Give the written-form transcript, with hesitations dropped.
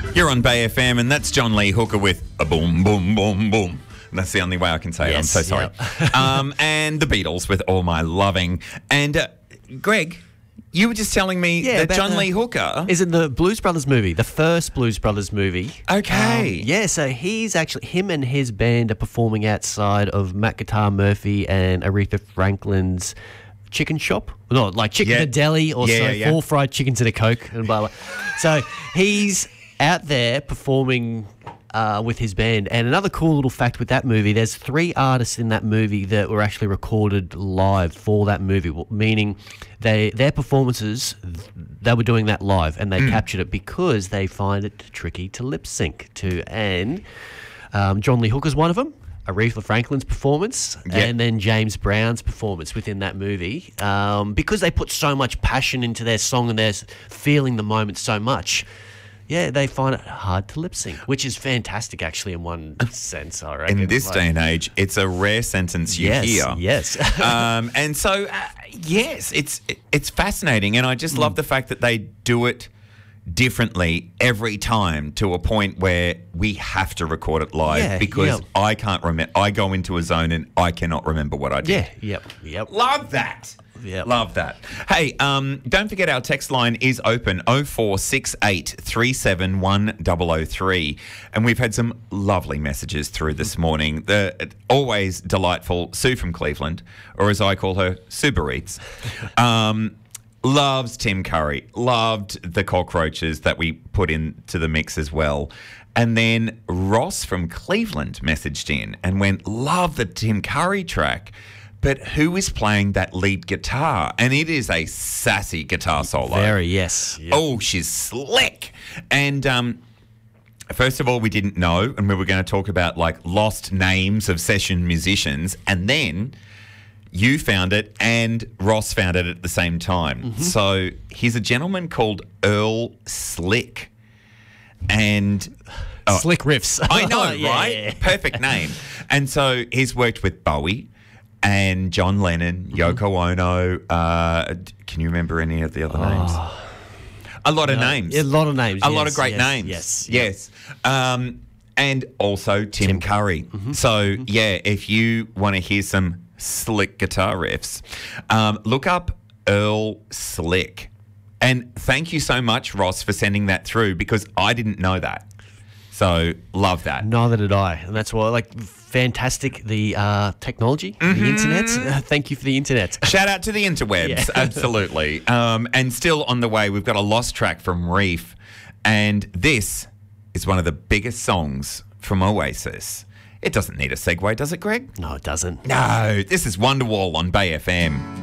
You're on Bay FM, and that's John Lee Hooker with a boom, boom, boom, boom. And that's the only way I can say it. I'm so sorry. Yep. And the Beatles with All My Loving. And Greg, you were just telling me that John Lee Hooker is in the Blues Brothers movie, the first Blues Brothers movie. Okay. So him and his band are performing outside of Matt Guitar Murphy and Aretha Franklin's chicken shop. No, like chicken to deli or four fried chickens and a Coke and blah, blah. So he's out there performing with his band. And another cool little fact with that movie, there's 3 artists in that movie that were actually recorded live for that movie, meaning their performances, they were doing that live and they captured it because they find it tricky to lip sync to. And John Lee Hooker's one of them. Aretha Franklin's performance and then James Brown's performance within that movie, because they put so much passion into their song and they're feeling the moment so much. Yeah, they find it hard to lip sync, which is fantastic, actually, in one sense, I reckon. In this day and age, it's a rare sentence you hear. Yes. And so, yes, it's fascinating, and I just love the fact that they do it differently every time to a point where we have to record it live because I can't remember. I go into a zone and I cannot remember what I did. Yep. Love that. Yep. Love that. Hey, don't forget our text line is open, 0468 371 003. And we've had some lovely messages through this morning. The always delightful Sue from Cleveland, or as I call her, Suber Eats. Loves Tim Curry, loved the cockroaches that we put into the mix as well. And then Ross from Cleveland messaged in and went, love the Tim Curry track, but who is playing that lead guitar? And it is a sassy guitar solo. Very, yes. Yep. Oh, she's slick. And first of all, we didn't know, and we were going to talk about like lost names of session musicians, and then you found it and Ross found it at the same time. Mm-hmm. So he's a gentleman called Earl Slick. And Slick Riffs. I know, right? Yeah. Perfect name. And so he's worked with Bowie and John Lennon, Yoko Ono. Can you remember any of the other names? A lot of names. A lot of names. A lot of great names. Yes. And also Tim Curry. Mm-hmm. So, if you want to hear some slick guitar riffs, look up Earl Slick. And thank you so much, Ross, for sending that through because I didn't know that. So, love that. Neither did I. And that's why, fantastic, the technology, the internet. Thank you for the internet. Shout out to the interwebs, absolutely. And still on the way, we've got a lost track from Reef. And this is one of the biggest songs from Oasis. It doesn't need a segue, does it, Greg? No, it doesn't. No, this is Wonderwall on Bay FM.